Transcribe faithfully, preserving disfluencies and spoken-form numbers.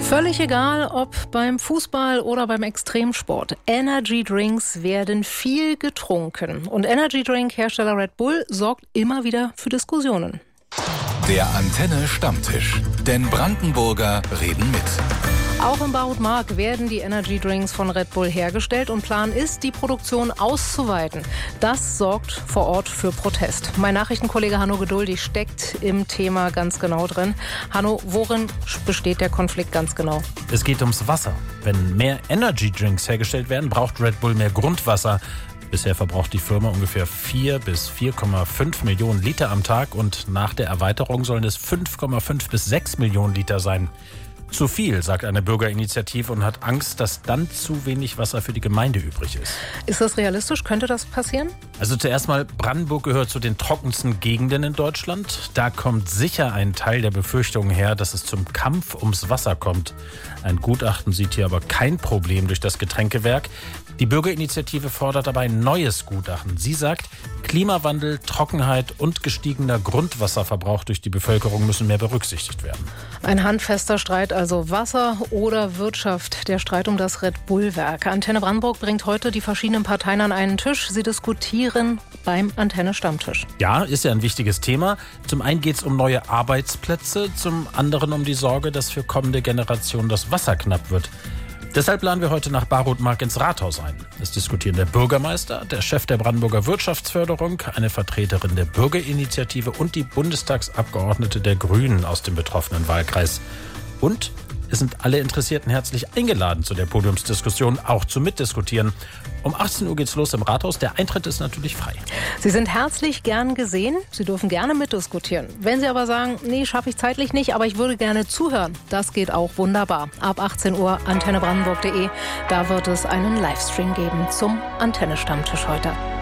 Völlig egal, ob beim Fußball oder beim Extremsport. Energy Drinks werden viel getrunken. Und Energy Drink Hersteller Red Bull sorgt immer wieder für Diskussionen. Der Antenne Stammtisch. Denn Brandenburger reden mit. Auch in Barut-Mark werden die Energy Drinks von Red Bull hergestellt und Plan ist, die Produktion auszuweiten. Das sorgt vor Ort für Protest. Mein Nachrichtenkollege Hanno Geduldig steckt im Thema ganz genau drin. Hanno, worin besteht der Konflikt ganz genau? Es geht ums Wasser. Wenn mehr Energy Drinks hergestellt werden, braucht Red Bull mehr Grundwasser. Bisher verbraucht die Firma ungefähr vier bis vier Komma fünf Millionen Liter am Tag und nach der Erweiterung sollen es fünf Komma fünf bis sechs Millionen Liter sein. Zu viel, sagt eine Bürgerinitiative und hat Angst, dass dann zu wenig Wasser für die Gemeinde übrig ist. Ist das realistisch? Könnte das passieren? Also zuerst mal, Brandenburg gehört zu den trockensten Gegenden in Deutschland. Da kommt sicher ein Teil der Befürchtungen her, dass es zum Kampf ums Wasser kommt. Ein Gutachten sieht hier aber kein Problem durch das Getränkewerk. Die Bürgerinitiative fordert aber ein neues Gutachten. Sie sagt, Klimawandel, Trockenheit und gestiegener Grundwasserverbrauch durch die Bevölkerung müssen mehr berücksichtigt werden. Ein handfester Streit, also Wasser oder Wirtschaft. Der Streit um das Red Bull-Werk. Antenne Brandenburg bringt heute die verschiedenen Parteien an einen Tisch. Sie diskutieren beim Antenne-Stammtisch. Ja, ist ja ein wichtiges Thema. Zum einen geht es um neue Arbeitsplätze, zum anderen um die Sorge, dass für kommende Generationen das Wasser knapp wird. Deshalb laden wir heute nach Barut-Mark ins Rathaus ein. Es diskutieren der Bürgermeister, der Chef der Brandenburger Wirtschaftsförderung, eine Vertreterin der Bürgerinitiative und die Bundestagsabgeordnete der Grünen aus dem betroffenen Wahlkreis. Und es sind alle Interessierten herzlich eingeladen zu der Podiumsdiskussion, auch zum Mitdiskutieren. Um achtzehn Uhr geht's los im Rathaus. Der Eintritt ist natürlich frei. Sie sind herzlich gern gesehen. Sie dürfen gerne mitdiskutieren. Wenn Sie aber sagen, nee, schaffe ich zeitlich nicht, aber ich würde gerne zuhören, das geht auch wunderbar. Ab achtzehn Uhr antenne brandenburg punkt de. Da wird es einen Livestream geben zum Antenne-Stammtisch heute.